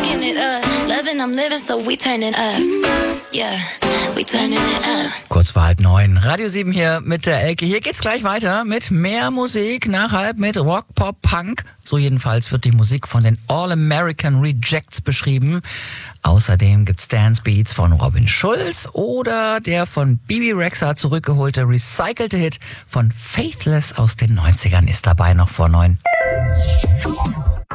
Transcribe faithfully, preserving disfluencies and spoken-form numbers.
fucking it up. Loving, I'm living, so we turning up. Yeah, we turning it up. Kurz vor halb neun. Radio sieben hier mit der Elke. Hier geht's gleich weiter mit mehr Musik. Nach halb mit Rock, Pop, Punk. So jedenfalls wird die Musik von den All-American Rejects beschrieben. Außerdem gibt's Dance Beats von Robin Schulz oder der von Bebe Rexha zurückgeholte recycelte Hit von Faithless aus den neunzigern ist dabei noch vor neun.